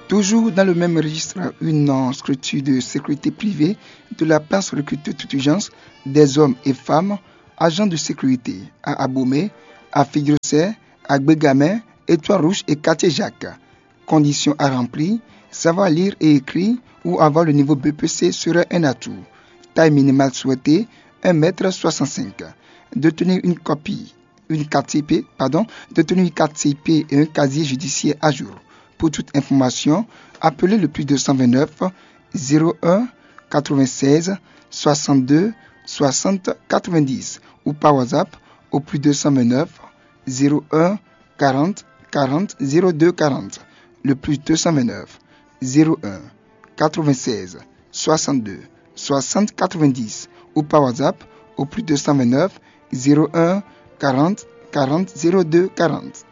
Toujours dans le même registre, une structure de sécurité privée de la place recrute toute urgence des hommes et femmes, agents de sécurité à Abomey, à Figuerossé, à Bégamé, Étoile-Rouge et Quartier-Jacques. Conditions à remplir, savoir lire et écrire ou avoir le niveau BPC serait un atout. Taille minimale souhaitée, 1,65 m. Détenir une carte CP et un casier judiciaire à jour. Pour toute information, appelez le plus 229 01 96 62 60 90 ou par WhatsApp au plus 229 01 40 40 02 40. Le plus 229 01 96 62 60 90 ou par WhatsApp au plus 229 01 40 40 02 40.